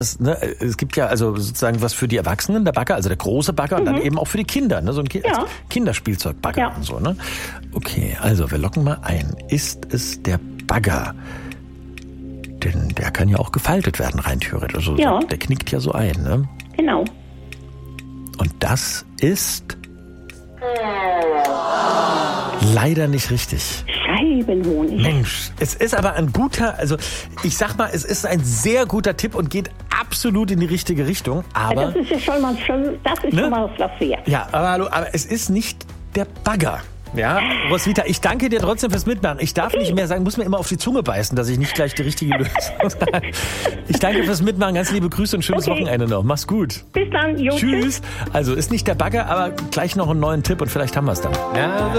Es gibt ja also sozusagen was für die Erwachsenen, der Bagger, also der große Bagger und dann eben auch für die Kinder, ne? So ein als Kinderspielzeugbagger und so, ne? Okay, also wir locken mal ein. Ist es der Bagger? Denn der kann ja auch gefaltet werden, rein theoretisch. Also der knickt ja so ein, ne? Genau. Und das ist leider nicht richtig. Scheibenhonig. Mensch, es ist aber ein guter, also ich sag mal, es ist ein sehr guter Tipp und geht absolut in die richtige Richtung. Aber das ist ja schon mal was wert. Ja, aber es ist nicht der Bagger. Ja, Roswitha, ich danke dir trotzdem fürs Mitmachen. Ich darf nicht mehr sagen, muss mir immer auf die Zunge beißen, dass ich nicht gleich die richtige Lösung sage. Ich danke fürs Mitmachen, ganz liebe Grüße und schönes Wochenende noch. Mach's gut. Bis dann, Tschüss. Also ist nicht der Bagger, aber gleich noch einen neuen Tipp und vielleicht haben wir es dann. Ja,